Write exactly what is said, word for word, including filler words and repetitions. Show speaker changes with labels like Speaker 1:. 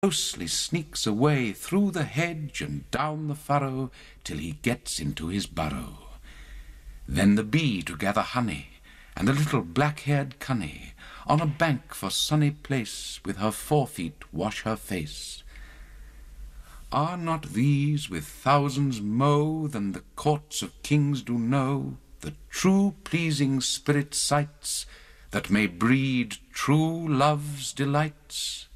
Speaker 1: closely sneaks away through the hedge and down the furrow till he gets into his burrow. Then the bee to gather honey, and the little black-haired cunny, on a bank for sunny place, with her forefeet wash her face. Are not these with thousands mo than the courts of kings do know, the true pleasing spirit sights that may breed true love's delights?